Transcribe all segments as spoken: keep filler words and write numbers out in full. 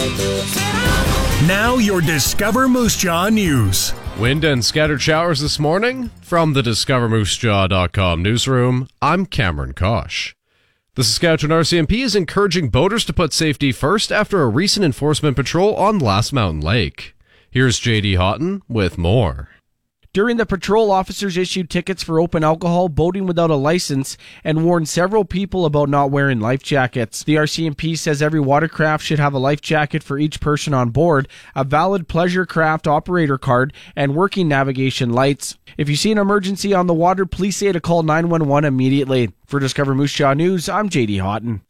Now your Discover Moose Jaw news. Wind and scattered showers this morning. From the discover moose jaw dot com newsroom, I'm Cameron Kosh. The Saskatchewan R C M P is encouraging boaters to put safety first after a recent enforcement patrol on Last Mountain Lake. Here's J D Houghton with more. During the patrol, officers issued tickets for open alcohol, boating without a license, and warned several people about not wearing life jackets. The R C M P says every watercraft should have a life jacket for each person on board, a valid pleasure craft operator card, and working navigation lights. If you see an emergency on the water, please say to call nine one one immediately. For Discover Moose Jaw News, I'm J D Houghton.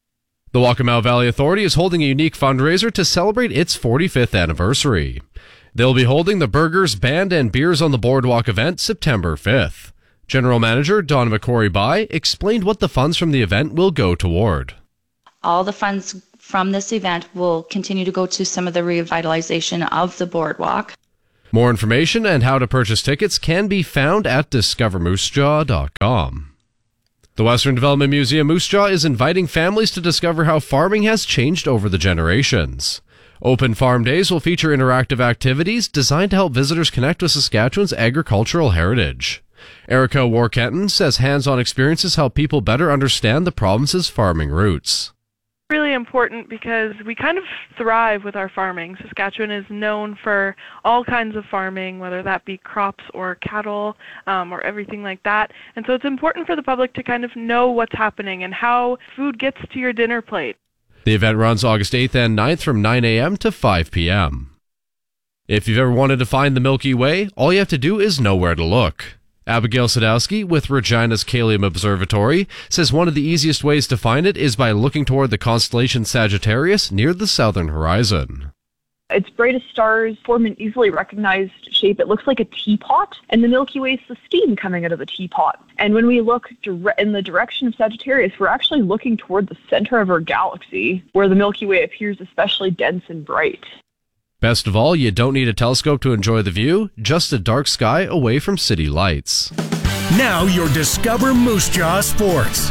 The Waccamaw Valley Authority is holding a unique fundraiser to celebrate its forty-fifth anniversary. They'll be holding the Burgers, Band, and Beers on the Boardwalk event September fifth. General Manager Donna McCrory-By explained what the funds from the event will go toward. All the funds from this event will continue to go to some of the revitalization of the boardwalk. More information and how to purchase tickets can be found at discover moose jaw dot com. The Western Development Museum Moose Jaw is inviting families to discover how farming has changed over the generations. Open Farm Days will feature interactive activities designed to help visitors connect with Saskatchewan's agricultural heritage. Erica Warkenton says hands-on experiences help people better understand the province's farming roots. Really important because we kind of thrive with our farming. Saskatchewan is known for all kinds of farming, whether that be crops or cattle um, or everything like that. And so it's important for the public to kind of know what's happening and how food gets to your dinner plate. The event runs August eighth and ninth from nine a.m. to five p.m. If you've ever wanted to find the Milky Way, all you have to do is know where to look. Abigail Sadowski with Regina's Kalium Observatory says one of the easiest ways to find it is by looking toward the constellation Sagittarius near the southern horizon. Its brightest stars form an easily recognized shape. It looks like a teapot, and the Milky Way is the steam coming out of the teapot. And when we look dire- in the direction of Sagittarius, we're actually looking toward the center of our galaxy, where the Milky Way appears especially dense and bright. Best of all, you don't need a telescope to enjoy the view, just a dark sky away from city lights. Now your Discover Moose Jaw Sports.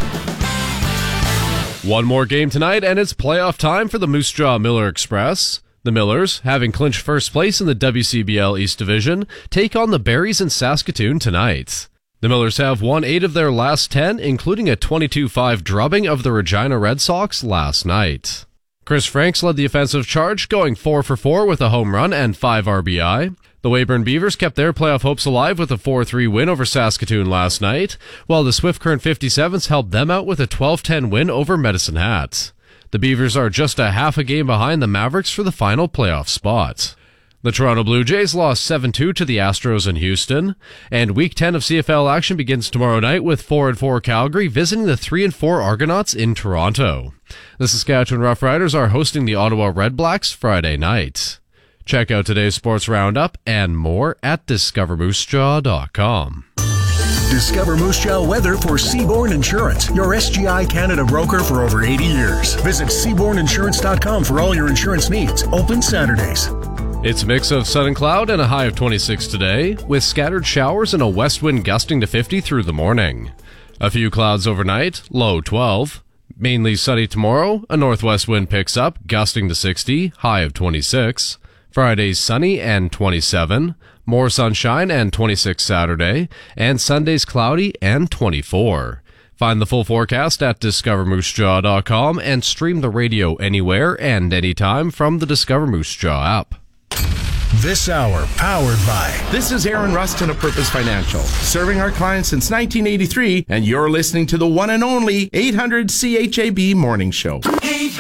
One more game tonight, and it's playoff time for the Moose Jaw Miller Express. The Millers, having clinched first place in the W C B L East Division, take on the Berries in Saskatoon tonight. The Millers have won eight of their last ten, including a twenty-two five drubbing of the Regina Red Sox last night. Chris Franks led the offensive charge, going four for four with a home run and five R B I. The Weyburn Beavers kept their playoff hopes alive with a four three win over Saskatoon last night, while the Swift Current fifty-sevens helped them out with a twelve ten win over Medicine Hat. The Beavers are just a half a game behind the Mavericks for the final playoff spot. The Toronto Blue Jays lost seven two to the Astros in Houston, and Week ten of C F L action begins tomorrow night with four and four Calgary visiting the three and four Argonauts in Toronto. The Saskatchewan Roughriders are hosting the Ottawa Redblacks Friday night. Check out today's sports roundup and more at discover moose jaw dot com. Discover Moose Jaw weather for Seabourn Insurance, your S G I Canada broker for over eighty years. Visit seabourn insurance dot com for all your insurance needs. Open Saturdays. It's a mix of sun and cloud and a high of twenty-six today, with scattered showers and a west wind gusting to fifty through the morning. A few clouds overnight, low twelve. Mainly sunny tomorrow, a northwest wind picks up, gusting to sixty, high of twenty-six. Friday's sunny and twenty-seven. More sunshine and twenty-six Saturday, and Sunday's cloudy and twenty-four. Find the full forecast at discover moose jaw dot com and stream the radio anywhere and anytime from the Discover Moose Jaw app. This hour powered by... This is Aaron Rustin of Purpose Financial, serving our clients since nineteen eighty-three, and you're listening to the one and only eight hundred C H A B Morning Show.